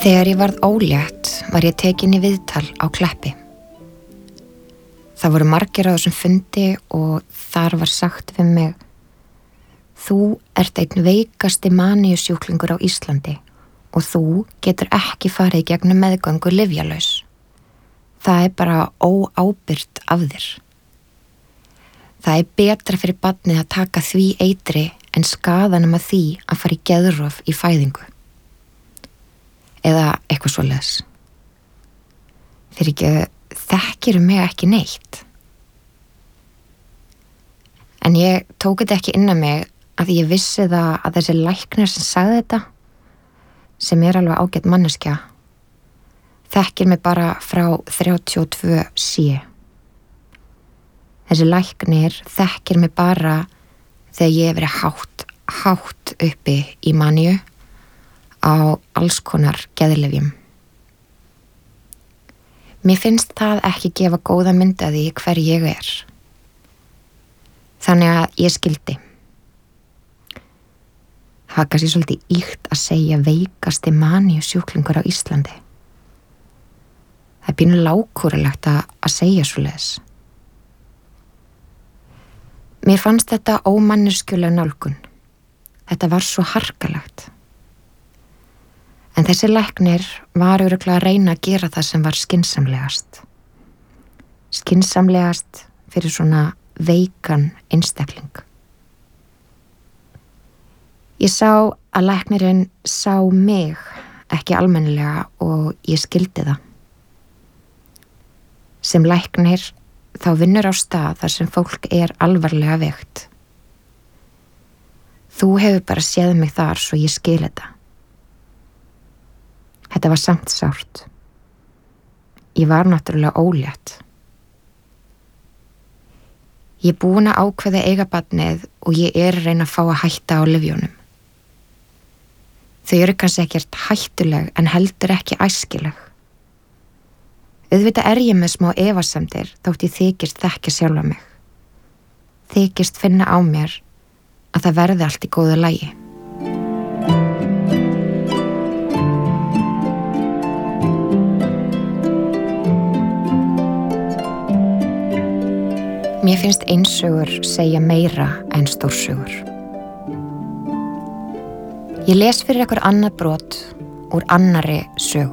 Þegar ég varð ólétt var ég tekin í viðtal á Kleppi. Það voru margir á þessum fundi og þar var sagt við mig: þú ert einn veikasti maníusjúklingur á Íslandi og þú getur ekki farið í gegnum meðgöngu lyfjalaus. Það bara óábyrgt af þér. Það betra fyrir barnið að taka því eitri en skaðanum að því að fara í geðrof í fæðingu. Eða eitthvað svoleiðis. Fyrir ekki þekkir mig ekki neitt. En ég tók þetta ekki inn á mig að ég vissi það að þessi læknir sem sagði þetta, sem alveg ágætt manneskja, þekkir mig bara frá 32C. Þessi læknir þekkir mig bara þegar ég hef verið hátt uppi í maníu á alls konar geðlyfjum. Mér finnst það ekki gefa góða mynd af því hver ég er. Þannig að ég skildi. Það var kannski svolítið ýkt að segja veikasti maníusjúklingur á Íslandi. Það pínu lágkúrulegt að segja svoleiðis. Mér fannst þetta ómanneskjuleg nálgun. Þetta var svo harkalegt. En þessi læknir var örugglega að reyna að gera það sem var skynsamlegast. Skynsamlegast fyrir svona veikan einstakling. Ég sá að læknirinn sá mig ekki almennilega og ég skildi það. Sem læknir þá vinnur á stað þar sem fólk alvarlega veikt. Þú hefur bara séð mig þar svo ég skil þetta. Þetta var samt sárt. Ég var náttúrulega ólétt. Ég búin að ákveða eiga barnið og ég að reyna að fá að hætta á lyfjunum. Þau kannski ekkert hættuleg en heldur ekki æskileg. Auðvitað ég með smá efasemdir þótt ég þykist þekkja sjálfa mig. Þykist finna á mér að það verði allt í góðu lagi. Mér finnst einsögur segja meira en stórsögur. Ég les fyrir ykkur annað brot úr annarri sögu.